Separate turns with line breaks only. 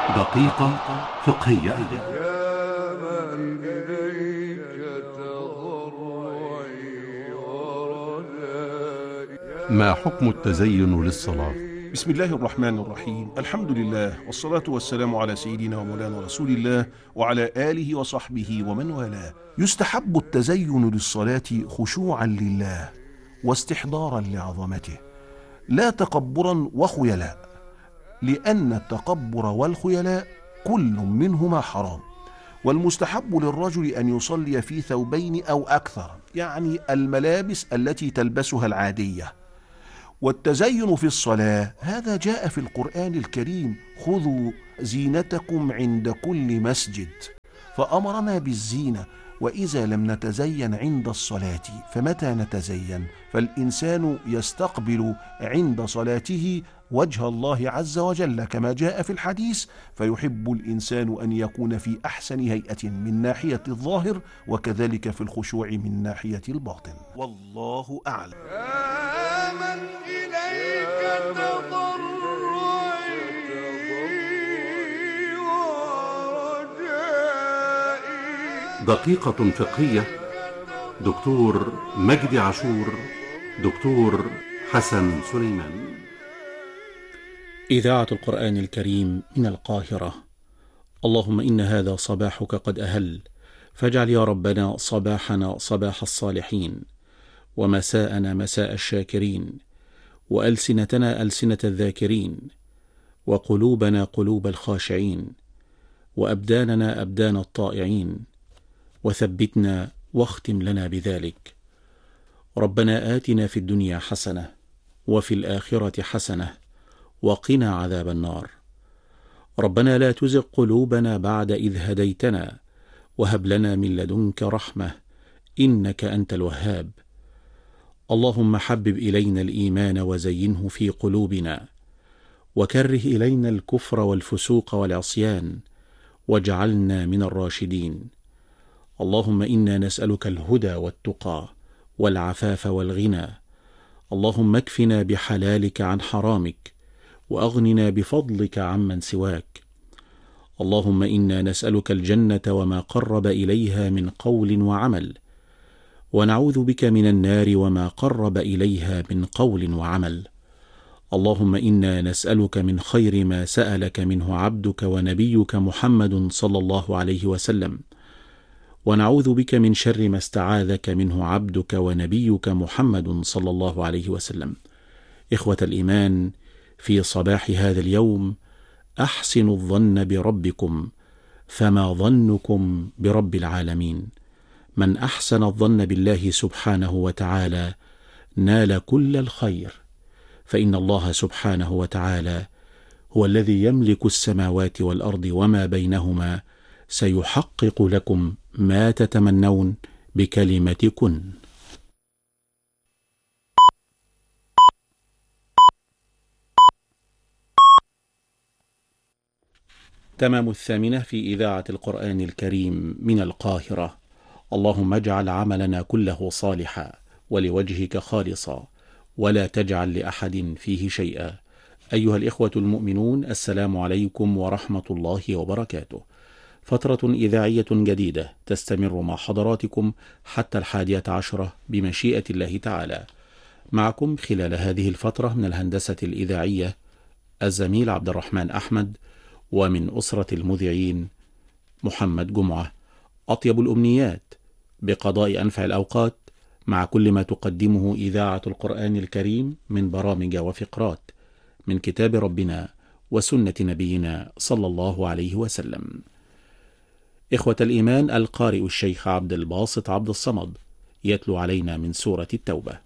دقيقة فقهية.
يا من إليك تضرعي ورجائي.
ما حكم التزين للصلاة؟
بسم الله الرحمن الرحيم. الحمد لله والصلاة والسلام على سيدنا ومولانا رسول الله وعلى آله وصحبه ومن والاه. يستحب التزين للصلاة خشوعا لله واستحضارا لعظمته، لا تكبرا وخيلاء، لأن التكبر والخيلاء كل منهما حرام. والمستحب للرجل أن يصلي في ثوبين أو أكثر، يعني الملابس التي تلبسها العادية. والتزين في الصلاة هذا جاء في القرآن الكريم: خذوا زينتكم عند كل مسجد، فأمرنا بالزينة. وإذا لم نتزين عند الصلاة فمتى نتزين؟ فالإنسان يستقبل عند صلاته وجه الله عز وجل كما جاء في الحديث، فيحب الإنسان أن يكون في أحسن هيئة من ناحية الظاهر، وكذلك في الخشوع من ناحية الباطن. والله أعلم.
يا من إليك تضرعي ورجائي.
دقيقة فقهية. دكتور مجدي عاشور، دكتور حسن سليمان.
إذاعة القرآن الكريم من القاهرة. اللهم إن هذا صباحك قد أهل، فاجعل يا ربنا صباحنا صباح الصالحين، ومساءنا مساء الشاكرين، وألسنتنا ألسنة الذاكرين، وقلوبنا قلوب الخاشعين، وأبداننا أبدان الطائعين، وثبتنا واختم لنا بذلك. ربنا آتنا في الدنيا حسنة وفي الآخرة حسنة وقنا عذاب النار. ربنا لا تزغ قلوبنا بعد إذ هديتنا وهب لنا من لدنك رحمة إنك أنت الوهاب. اللهم حبب إلينا الإيمان وزينه في قلوبنا، وكره إلينا الكفر والفسوق والعصيان، واجعلنا من الراشدين. اللهم إنا نسألك الهدى والتقى والعفاف والغنى. اللهم اكفنا بحلالك عن حرامك، وأغننا بفضلك عمن سواك. اللهم إنا نسألك الجنة وما قرب إليها من قول وعمل، ونعوذ بك من النار وما قرب إليها من قول وعمل. اللهم إنا نسألك من خير ما سألك منه عبدك ونبيك محمد صلى الله عليه وسلم، ونعوذ بك من شر ما استعاذك منه عبدك ونبيك محمد صلى الله عليه وسلم. إخوة الإيمان، في صباح هذا اليوم أحسنوا الظن بربكم، فما ظنكم برب العالمين. من أحسن الظن بالله سبحانه وتعالى نال كل الخير، فإن الله سبحانه وتعالى هو الذي يملك السماوات والأرض وما بينهما، سيحقق لكم ما تتمنون بكلمة كن. تمام 8 في إذاعة القرآن الكريم من القاهرة. اللهم اجعل عملنا كله صالحا ولوجهك خالصا، ولا تجعل لأحد فيه شيئا. أيها الإخوة المؤمنون، السلام عليكم ورحمة الله وبركاته. فترة إذاعية جديدة تستمر مع حضراتكم حتى 11 بمشيئة الله تعالى. معكم خلال هذه الفترة من الهندسة الإذاعية الزميل عبد الرحمن أحمد، ومن أسرة المذيعين محمد جمعة. أطيب الأمنيات بقضاء أنفع الأوقات مع كل ما تقدمه إذاعة القرآن الكريم من برامج وفقرات من كتاب ربنا وسنة نبينا صلى الله عليه وسلم. إخوة الإيمان، القارئ الشيخ عبد الباسط عبد الصمد يتلو علينا من سورة التوبة.